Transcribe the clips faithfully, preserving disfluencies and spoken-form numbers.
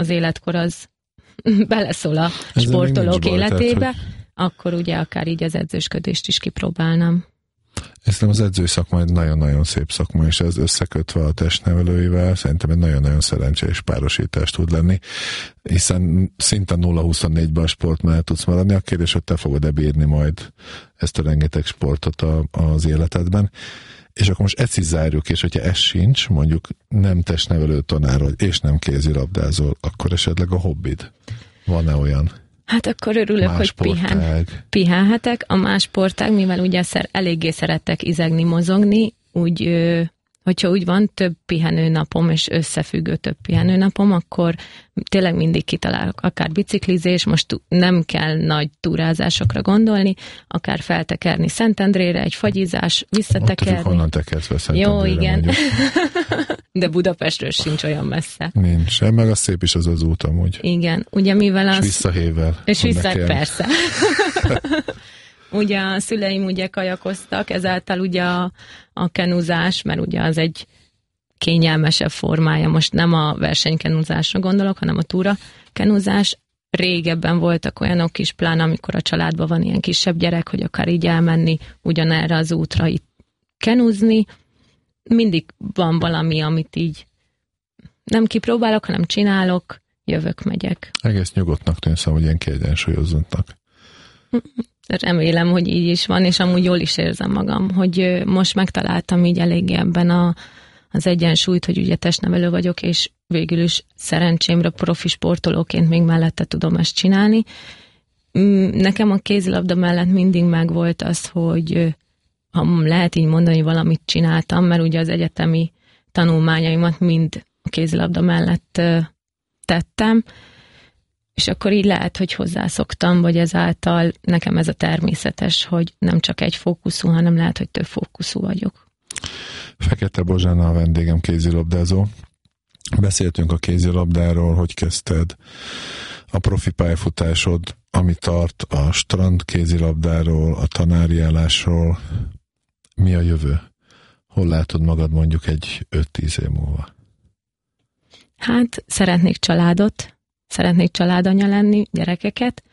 az életkor az beleszól a ez sportolók életébe, tehát, hogy... akkor ugye akár így az edzősködést is kipróbálnám. Ez nem az edzői szakma egy nagyon-nagyon szép szakma, és ez összekötve a testnevelőivel szerintem egy nagyon-nagyon szerencsés párosítás tud lenni, hiszen szinte nulla huszonnégyben a sport mellett tudsz maradni. A kérdés, hogy te fogod-e bírni majd ezt a rengeteg sportot a, az életedben. És akkor most ezt is zárjuk, és hogyha ez sincs, mondjuk nem testnevelő tanár vagy, és nem kézilabdázol, akkor esetleg a hobbid. Van-e olyan? Hát akkor örülök, más hogy pihen, pihenhetek. A más sportág, mivel ugye szer, eléggé szerettek izegni, mozogni, úgy, ö, hogyha úgy van több pihenőnapom, és összefüggő több pihenőnapom, akkor tényleg mindig kitalálok. Akár biciklizés, most nem kell nagy túrázásokra gondolni, akár feltekerni Szentendrére, egy fagyizás, visszatekerni. Ott honnan tekersz be Szentendrére? Jó, igen. De Budapestről sincs olyan messze. Nincs, meg az szép is az az út amúgy. Igen, ugye mivel az... És visszahével. És vissza, persze. Ugye a szüleim ugye kajakoztak, ezáltal ugye a, a kenuzás, mert ugye az egy kényelmesebb formája, most nem a versenykenuzásra gondolok, hanem a túra kenuzás. Régebben voltak olyanok is, pláne amikor a családban van ilyen kisebb gyerek, hogy akar így elmenni ugyanerre az útra itt kenuzni. Mindig van valami, amit így nem kipróbálok, hanem csinálok, jövök, megyek. Egész nyugodtnak tűnsz, hogy ilyen kiegyensúlyozottnak. Remélem, hogy így is van, és amúgy jól is érzem magam, hogy most megtaláltam így eléggé ebben a, az egyensúlyt, hogy ugye testnevelő vagyok, és végül is szerencsémre profi sportolóként még mellette tudom ezt csinálni. Nekem a kézilabda mellett mindig megvolt az, hogy ha lehet így mondani, valamit csináltam, mert ugye az egyetemi tanulmányaimat mind a kézilabda mellett tettem, és akkor így lehet, hogy hozzászoktam, vagy ezáltal nekem ez a természetes, hogy nem csak egy fókuszú, hanem lehet, hogy több fókuszú vagyok. Fekete Bozsána a vendégem, kézilabdázó. Beszéltünk a kézilabdáról, hogy kezdted a profi pályafutásod, ami tart a strand kézilabdáról, a tanári állásról. Mi a jövő? Hol látod magad mondjuk egy öt-tíz év múlva? Hát szeretnék családot, szeretnék családanya lenni, gyerekeket.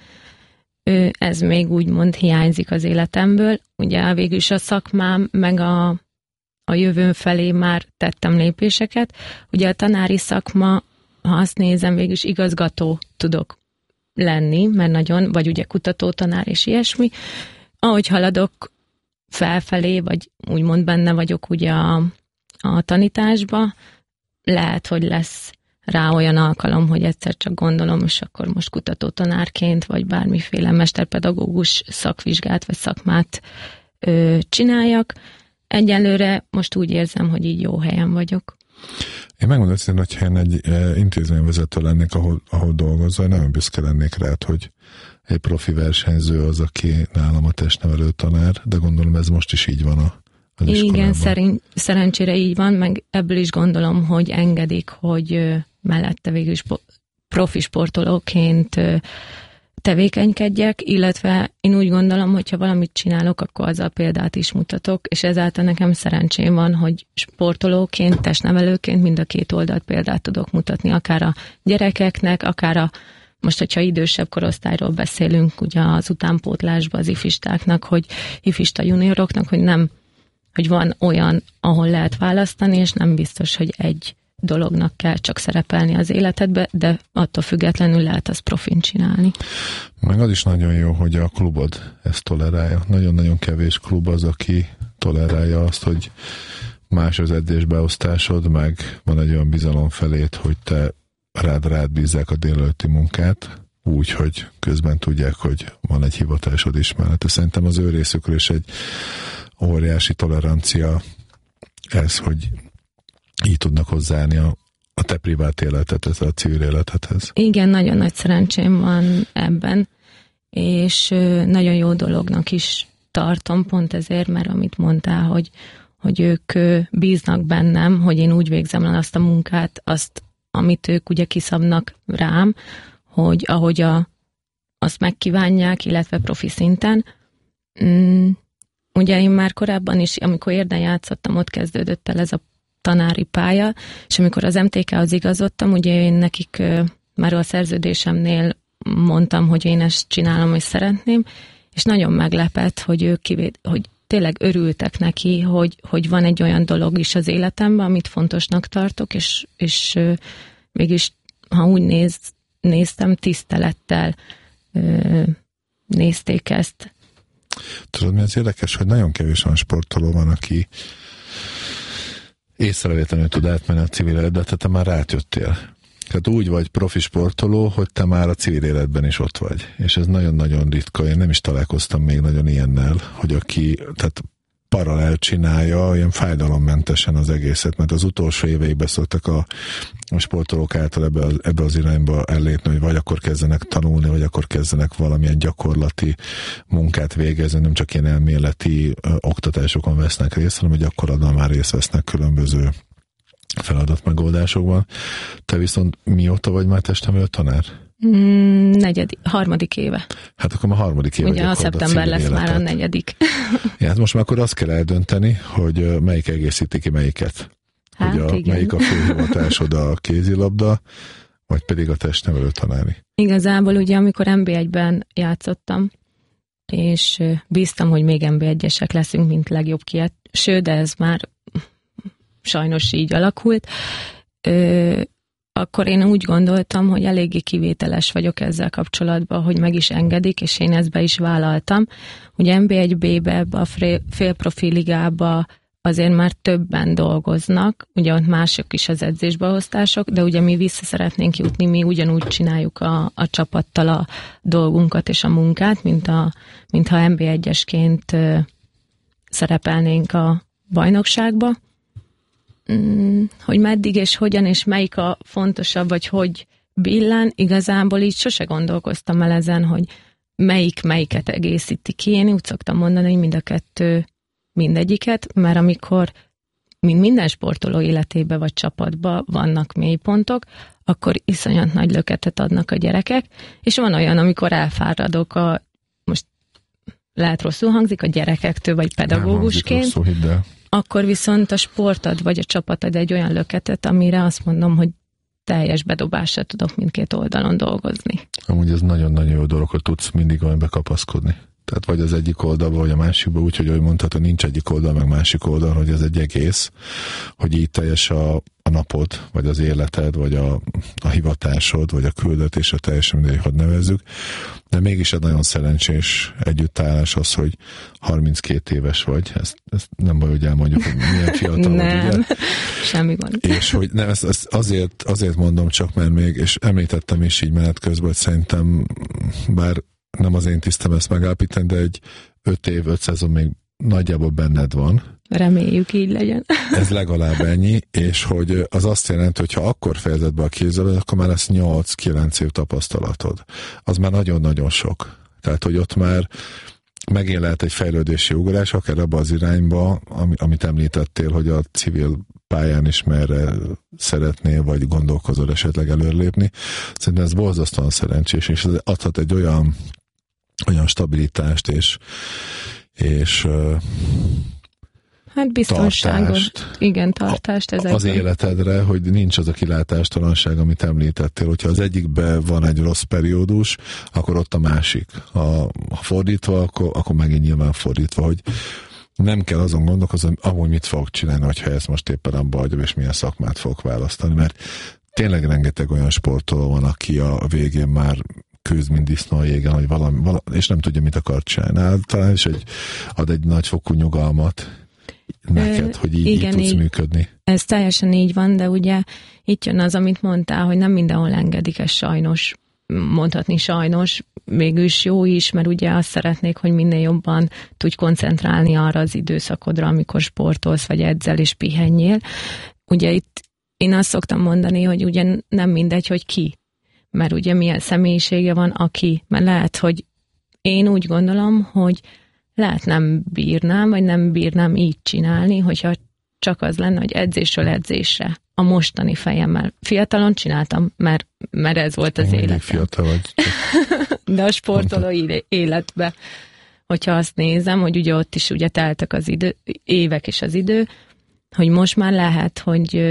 Ez még úgymond hiányzik az életemből. Ugye végül is a szakmám, meg a, a jövőm felé már tettem lépéseket. Ugye a tanári szakma, ha azt nézem, végül is igazgató tudok lenni, mert nagyon, vagy ugye kutatótanár és ilyesmi. Ahogy haladok felfelé, vagy úgymond benne vagyok ugye a, a tanításba, lehet, hogy lesz rá olyan alkalom, hogy egyszer csak gondolom, és akkor most kutatótanárként, vagy bármiféle mesterpedagógus szakvizsgát, vagy szakmát ö, csináljak. Egyelőre most úgy érzem, hogy így jó helyen vagyok. Én megmondom szintén, hogyha én egy e, intézményvezető lennék, ahol, ahol dolgozol, nagyon büszke lennék rád, hogy egy profi versenyző az, aki nálam a testnevelő tanár, de gondolom ez most is így van a az Igen, szerint, szerencsére így van, meg ebből is gondolom, hogy engedik, hogy ö, mellette végül is profi sportolóként ö, tevékenykedjek, illetve én úgy gondolom, hogyha valamit csinálok, akkor azzal példát is mutatok, és ezáltal nekem szerencsém van, hogy sportolóként, testnevelőként mind a két oldalt példát tudok mutatni, akár a gyerekeknek, akár a, most, hogyha idősebb korosztályról beszélünk, ugye az utánpótlásban az ifistáknak, hogy ifista junioroknak, hogy nem, hogy van olyan, ahol lehet választani, és nem biztos, hogy egy dolognak kell csak szerepelni az életedbe, de attól függetlenül lehet azt profin csinálni. Meg az is nagyon jó, hogy a klubod ezt tolerálja. Nagyon-nagyon kevés klub az, aki tolerálja azt, hogy más az edzésbeosztásod, meg van egy olyan bizalom felét, hogy te rád rád bízzák a délelőtti munkát, úgy, hogy közben tudják, hogy van egy hivatásod is mellette. Szerintem az ő részükről is egy óriási tolerancia ez, hogy így tudnak hozzáállni a, a te privát életedhez, a civil életedhez. Igen, nagyon nagy szerencsém van ebben, és nagyon jó dolognak is tartom, pont ezért, mert amit mondtál, hogy, hogy ők bíznak bennem, hogy én úgy végzem el azt a munkát, azt, amit ők ugye kiszabnak rám, hogy ahogy a, azt megkívánják, illetve profi szinten. Mm, ugye én már korábban is, amikor Érden játszottam, ott kezdődött el ez a tanári pálya, és amikor az em té ká-hoz igazodtam, ugye én nekik már a szerződésemnél mondtam, hogy én ezt csinálom, és szeretném, és nagyon meglepett, hogy ők kivéd, hogy tényleg örültek neki, hogy, hogy van egy olyan dolog is az életemben, amit fontosnak tartok, és, és euh, mégis, ha úgy néz, néztem, tisztelettel euh, nézték ezt. Tudod, mi az érdekes, hogy nagyon kevés olyan sportoló van, aki észrevétlenül tud átmenni a civil életbe, tehát te már rátjöttél. Tehát úgy vagy profi sportoló, hogy te már a civil életben is ott vagy. És ez nagyon-nagyon ritka. Én nem is találkoztam még nagyon ilyennel, hogy aki tehát paralel csinálja, ilyen fájdalommentesen az egészet, mert az utolsó éveiben szoktak a, a sportolók által ebbe az, ebbe az irányba ellépni, hogy vagy akkor kezdenek tanulni, vagy akkor kezdenek valamilyen gyakorlati munkát végezni, nem csak ilyen elméleti ö, oktatásokon vesznek részt, hanem hogy gyakorlatban már részt vesznek különböző feladatmegoldásokban. Te viszont mióta vagy már testnevelő tanár? Mm, negyedik, harmadik éve. Hát akkor már harmadik éve. Ugye a szeptember lesz életet. Már a negyedik. Ja, hát most már akkor azt kell eldönteni, hogy melyik egészíti ki melyiket. Hát, hogy a, igen. Melyik a főhivatásod, a kézilabda, vagy pedig a testnevelő tanári. Igazából ugye, amikor en bé egyben játszottam, és bíztam, hogy még en bé egyesek leszünk, mint legjobb kieső, de ez már sajnos így alakult, Ö, akkor én úgy gondoltam, hogy eléggé kivételes vagyok ezzel kapcsolatban, hogy meg is engedik, és én ezt be is vállaltam. Ugye en bé egy bé-be, a félprofiligába azért már többen dolgoznak, ugye ott mások is az edzésbeosztások, de ugye mi vissza szeretnénk jutni, mi ugyanúgy csináljuk a, a csapattal a dolgunkat és a munkát, mint a, mintha en bé egyesként ö, szerepelnénk a bajnokságba. Hogy meddig és hogyan és melyik a fontosabb, vagy hogy billen, igazából így sose gondolkoztam el ezen, hogy melyik melyiket egészíti ki. Én úgy szoktam mondani, hogy mind a kettő mindegyiket, mert amikor mint minden sportoló életében vagy csapatban vannak mélypontok, akkor iszonyat nagy löketet adnak a gyerekek, és van olyan, amikor elfáradok a, most lehet rosszul hangzik, a gyerekektől, vagy pedagógusként. Nem hangzik rosszul, akkor viszont a sportad vagy a csapatad egy olyan löketet, amire azt mondom, hogy teljes bedobásra tudok mindkét oldalon dolgozni. Amúgy ez nagyon-nagyon jó dolog, hogy tudsz mindig olyan bekapaszkodni. Tehát vagy az egyik oldalba, vagy a másikba, úgyhogy ahogy mondhatod, nincs egyik oldal, meg másik oldal, hogy ez egy egész, hogy így teljes a, a napod, vagy az életed, vagy a, a hivatásod, vagy a küldetés, a teljesen mindegy, hogy nevezzük. De mégis egy nagyon szerencsés együttállás az, hogy harminckét éves vagy. Ezt, ezt nem baj, hogy elmondjuk, hogy milyen fiatal nem, vagy, ugye? Semmi gond. És hogy nem, ezt, ezt azért, azért mondom csak, mert még, és említettem is így menet közben, hogy szerintem bár nem az én tisztem ezt megállapítani, de egy öt év, öt szezon még nagyjából benned van. Reméljük, így legyen. Ez legalább ennyi, és hogy az azt jelenti, hogy ha akkor fejezed be a kézzelőt, akkor már lesz nyolc-kilenc év tapasztalatod. Az már nagyon-nagyon sok. Tehát, hogy ott már megint lehet egy fejlődési ugrás, akár abba az irányba, amit említettél, hogy a civil pályán is merre szeretnél, vagy gondolkozol esetleg előrelépni. Szerintem ez borzasztóan szerencsés, és ez adhat egy olyan, olyan stabilitást, és, és hát biztonságot, tartást, igen, tartást ezekben. Az életedre, hogy nincs az a kilátástalanság, amit említettél. Hogyha az egyikben van egy rossz periódus, akkor ott a másik. Ha, ha fordítva, akkor, akkor megint nyilván fordítva, hogy nem kell azon gondolkozni, amúgy mit fogok csinálni, hogyha ezt most éppen abba hagyom, és milyen szakmát fogok választani, mert tényleg rengeteg olyan sportoló van, aki a végén már küzd, mint disznó a jégen, hogy valami, valami, és nem tudja, mit akar csinálni. Talán is egy, ad egy nagyfokú nyugalmat neked, hogy így, igen, így tudsz így, működni. Ez teljesen így van, de ugye itt jön az, amit mondtál, hogy nem mindenhol engedik ezt sajnos, mondhatni sajnos, mégis jó is, mert ugye azt szeretnék, hogy minél jobban tudj koncentrálni arra az időszakodra, amikor sportolsz, vagy edzel és pihenjél. Ugye itt én azt szoktam mondani, hogy ugye nem mindegy, hogy ki, mert ugye milyen személyisége van, aki, mert lehet, hogy én úgy gondolom, hogy lehet nem bírnám, vagy nem bírnám így csinálni, hogyha csak az lenne, hogy edzésről edzésre. A mostani fejemmel. Fiatalon csináltam, mert, mert ez volt az életem. Fiatal vagy. De a sportoló életbe, hogyha azt nézem, hogy ugye ott is ugye teltek az idő, évek és az idő, hogy most már lehet, hogy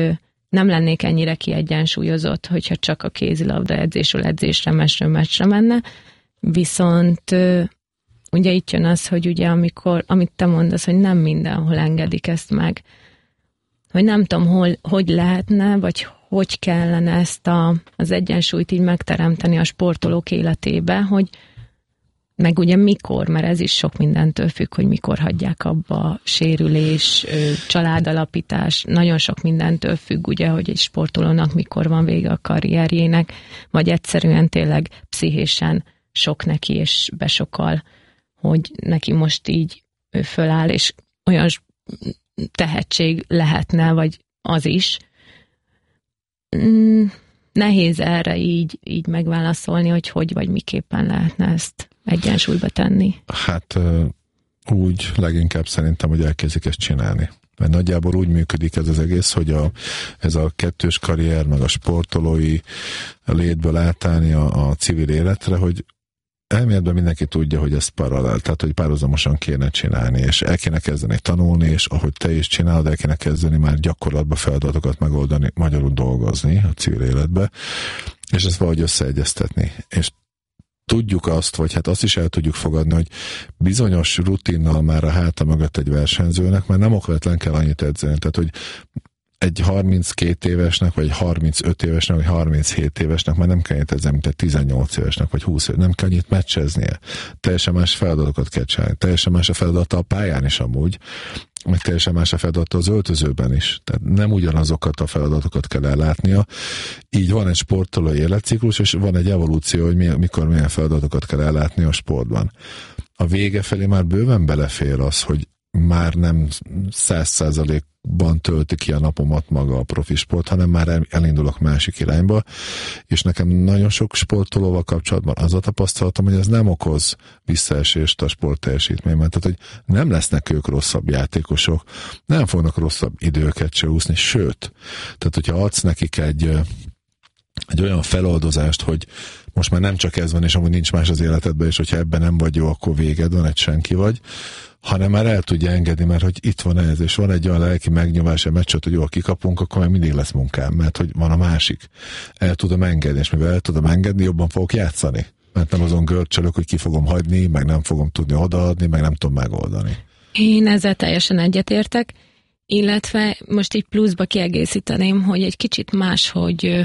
nem lennék ennyire kiegyensúlyozott, hogyha csak a kézilabda edzésről edzésre, meccsről meccsre menne. Viszont ugye itt jön az, hogy ugye amikor, amit te mondasz, hogy nem mindenhol engedik ezt meg, hogy nem tudom, hol, hogy lehetne, vagy hogy kellene ezt a, az egyensúlyt így megteremteni a sportolók életébe, hogy meg ugye mikor, mert ez is sok mindentől függ, hogy mikor hagyják abba, sérülés, családalapítás, nagyon sok mindentől függ, ugye, hogy egy sportolónak mikor van vége a karrierjének, vagy egyszerűen tényleg pszichésen sok neki, és besokal, hogy neki most így ő föláll, és olyan tehetség lehetne, vagy az is. Nehéz erre így, így megválaszolni, hogy hogy vagy miképpen lehetne ezt egyensúlyba tenni. Hát úgy leginkább szerintem, hogy elkezdik ezt csinálni. Mert nagyjából úgy működik ez az egész, hogy a, ez a kettős karrier, meg a sportolói létből átállni a, a civil életre, hogy elméletben mindenki tudja, hogy ez paralel, tehát hogy párhuzamosan kéne csinálni, és el kéne kezdeni tanulni, és ahogy te is csinálod, el kéne kezdeni már gyakorlatban feladatokat megoldani, magyarul dolgozni a civil életbe, és ezt valahogy összeegyeztetni. És tudjuk azt, vagy hát azt is el tudjuk fogadni, hogy bizonyos rutinnal már a háta mögött egy versenyzőnek már nem okvetlen kell annyit edzeni. Tehát, hogy egy harminckét évesnek, vagy harmincöt évesnek, vagy harminchét évesnek már nem kell annyit edzeni, mint egy tizennyolc évesnek, vagy húsz évesnek. Nem kell annyit meccseznie. Teljesen más feladatokat kell csinálni. Teljesen más a feladata a pályán is amúgy, meg teljesen más a feladata az öltözőben is. Tehát nem ugyanazokat a feladatokat kell ellátnia. Így van egy sportolói életciklus, és van egy evolúció, hogy mikor milyen feladatokat kell ellátni a sportban. A vége felé már bőven belefér az, hogy már nem száz százalékban tölti ki a napomat maga a profi sport, hanem már elindulok másik irányba, és nekem nagyon sok sportolóval kapcsolatban az a tapasztalatom, hogy ez nem okoz visszaesést a sport teljesítményben, tehát hogy nem lesznek ők rosszabb játékosok, nem fognak rosszabb időket se úszni, sőt, tehát hogyha adsz nekik egy egy olyan feloldozást, hogy most már nem csak ez van, és amúgy nincs más az életedben, és hogyha ebben nem vagy jó, akkor véged van, egy senki vagy, hanem már el tudja engedni, mert hogy itt van ez, és van egy olyan lelki megnyomás a meccset, hogy jól kikapunk, akkor meg mindig lesz munkám, mert hogy van a másik. El tudom engedni, és mivel el tudom engedni, jobban fogok játszani. Mert nem azon görcsölök, hogy ki fogom hagyni, meg nem fogom tudni odaadni, meg nem tudom megoldani. Én ezzel teljesen egyetértek, illetve most így pluszba kiegészíteném, hogy egy kicsit máshogy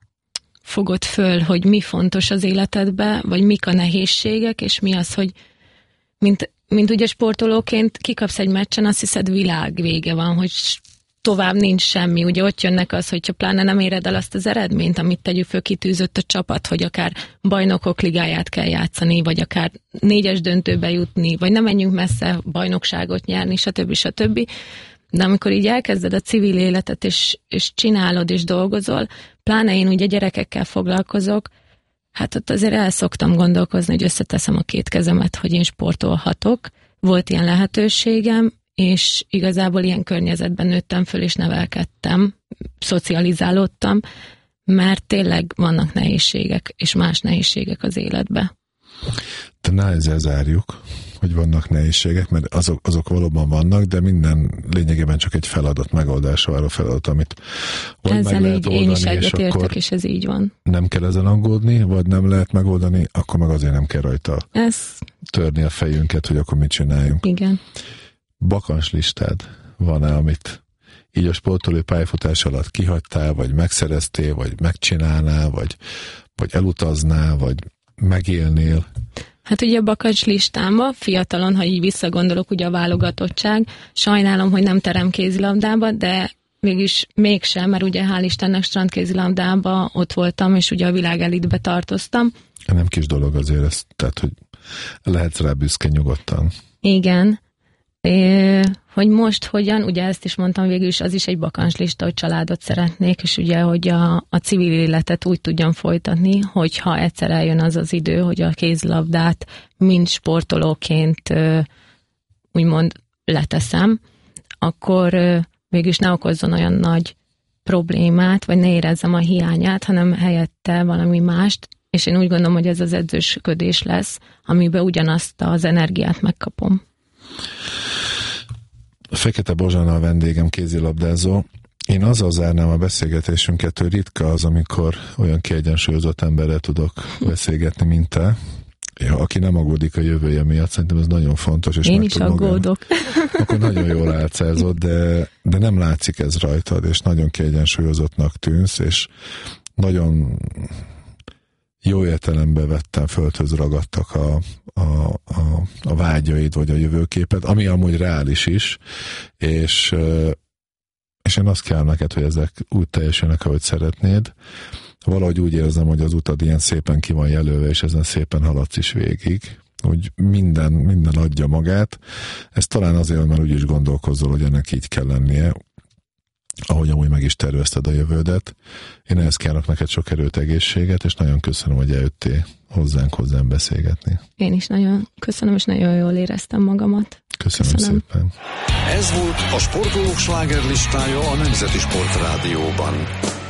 fogod föl, hogy mi fontos az életedbe, vagy mik a nehézségek, és mi az, hogy mint, mint ugye sportolóként kikapsz egy meccsen, azt hiszed világ vége van, hogy tovább nincs semmi. Ugye ott jönnek az, hogyha pláne nem éred el azt az eredményt, amit tegyük föl kitűzött a csapat, hogy akár bajnokok ligáját kell játszani, vagy akár négyes döntőbe jutni, vagy nem menjünk messze bajnokságot nyerni, stb. stb. De amikor így elkezded a civil életet, és, és csinálod, és dolgozol, pláne én ugye gyerekekkel foglalkozok, hát ott azért el szoktam gondolkozni, hogy összeteszem a két kezemet, hogy én sportolhatok. Volt ilyen lehetőségem, és igazából ilyen környezetben nőttem föl, és nevelkedtem, szocializálódtam, mert tényleg vannak nehézségek, és más nehézségek az életbe. De ne ezzel zárjuk, hogy vannak nehézségek, mert azok, azok valóban vannak, de minden lényegében csak egy feladat megoldása, váró feladat, amit vagy ezzel meg lehet így oldani, én is egyetértek, és ez így van. Nem kell ezen aggódni, vagy nem lehet megoldani, akkor meg azért nem kell rajta ez... törni a fejünket, hogy akkor mit csináljunk. Igen. Bakancslistád van-e, amit így a sportolói pályafutás alatt kihagytál, vagy megszereztél, vagy megcsinálnál, vagy, vagy elutaznál, vagy megélnél? Hát ugye a bakancs listámba, fiatalon, ha így visszagondolok, ugye a válogatottság, sajnálom, hogy nem terem kézilabdába, de mégis mégsem, mert ugye hál' Istennek strandkézilabdába ott voltam, és ugye a világ elitbe tartoztam. Nem kis dolog azért ez, tehát, hogy lehetsz rá büszke nyugodtan. Igen. É, hogy most hogyan, ugye ezt is mondtam végül is, az is egy bakancslista, hogy családot szeretnék, és ugye, hogy a, a civil életet úgy tudjam folytatni, hogyha egyszer eljön az az idő, hogy a kézlabdát mind sportolóként úgymond leteszem, akkor végül is ne okozzon olyan nagy problémát, vagy ne érezzem a hiányát, hanem helyette valami mást, és én úgy gondolom, hogy ez az edzősködés lesz, amiben ugyanazt az energiát megkapom. Fekete Bozsana a vendégem, kézilabdázó. Én azzal zárnám a beszélgetésünket, hogy ritka az, amikor olyan kiegyensúlyozott emberrel tudok beszélgetni, mint te. Ja, aki nem aggódik a jövője miatt, szerintem ez nagyon fontos. És Én is aggódok. Magán, akkor nagyon jól álcázott, de, de nem látszik ez rajtad, és nagyon kiegyensúlyozottnak tűnsz, és nagyon jó értelemben vettem, földhöz ragadtak a, a, a, a vágyaid, vagy a jövőképed, ami amúgy reális is, és, és én azt kívánom neked, hogy ezek úgy teljesülnek, ahogy szeretnéd. Valahogy úgy érzem, hogy az utad ilyen szépen ki van jelölve, és ezen szépen haladsz is végig. Úgy minden, minden adja magát. Ez talán azért, mert úgy is gondolkozol, hogy ennek így kell lennie, ahogy amúgy meg is tervezted a jövődet. Én ehhez kívánok neked sok erőt, egészséget, és nagyon köszönöm, hogy eljöttél hozzánk, hozzám beszélgetni. Én is nagyon köszönöm, és nagyon jól éreztem magamat. Köszönöm, köszönöm. szépen. Ez volt a Sportolók slágerlistája a Nemzeti Sportrádióban.